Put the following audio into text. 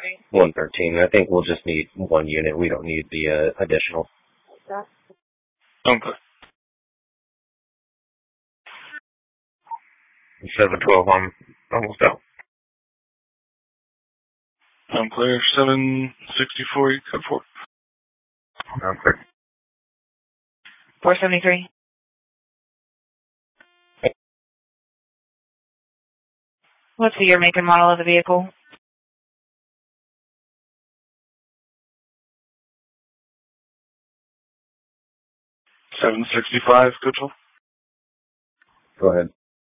113. I think we'll just need one unit. We don't need the additional. Okay. 712, I'm almost out. I'm clear. 764, you cut for. I'm clear. 473. What's the year, make, and model of the vehicle? $765, good for. Go ahead.